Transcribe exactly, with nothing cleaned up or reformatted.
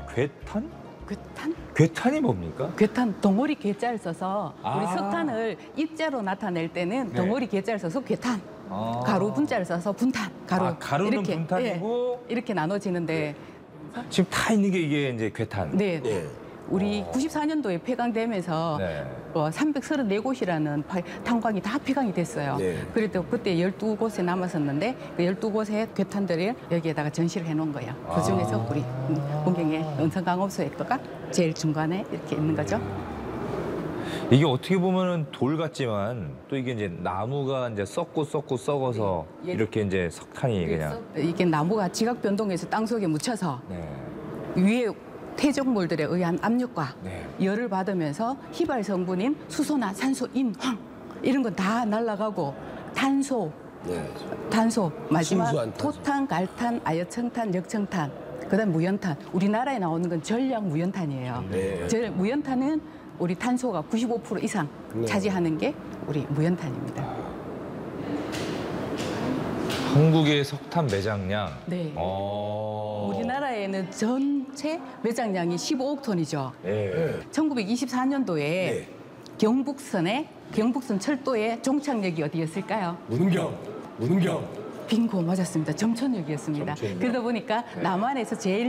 괴탄? 괴탄? 괴탄이 뭡니까? 괴탄, 덩어리 괴자를 써서 아. 우리 석탄을 입자로 나타낼 때는 네. 덩어리 괴자를 써서 괴탄, 아. 가루 분자를 써서 분탄, 가루. 아, 가루는 이렇게, 분탄이고 예, 이렇게 나눠지는데 지금 다 있는 게 이게 이제 괴탄. 네. 예. 우리 어. 구십사 년도에 폐광되면서 네. 어, 삼백삼십사 곳이라는 탄광이 다 폐광이 됐어요. 네. 그래도 그때 열두 곳에 남았었는데 그 열두 곳의 괴탄들을 여기에다가 전시를 해놓은 거예요. 그 중에서 아. 우리 문경의 은성강업소의 거가 제일 중간에 이렇게 있는 거죠. 이게 어떻게 보면은 돌 같지만 또 이게 이제 나무가 이제 썩고 썩고 썩어서 네. 이렇게 이제 석탄이 그냥. 이게 나무가 지각 변동해서 땅 속에 묻혀서 네. 위에 퇴적물들에 의한 압력과 네. 열을 받으면서 휘발 성분인 수소나 산소, 인, 황 이런 건 다 날아가고 탄소, 네. 탄소 마지막 순수한 탄소. 토탄, 갈탄, 아연청탄, 역청탄, 그다음 무연탄. 우리나라에 나오는 건 전략 무연탄이에요. 네. 저 무연탄은 우리 탄소가 구십오 퍼센트 이상 네. 차지하는 게 우리 무연탄입니다. 한국의 석탄 매장량. 네. 어. 우리나라에는 전체 매장량이 십오억 톤이죠. 네. 천구백이십사 년도에 네. 경북선에 경북선 철도의 종착역이 어디였을까요? 문경. 문경. 빙고 맞았습니다. 점천역이었습니다. 점천역. 그러다 보니까 남한에서 제일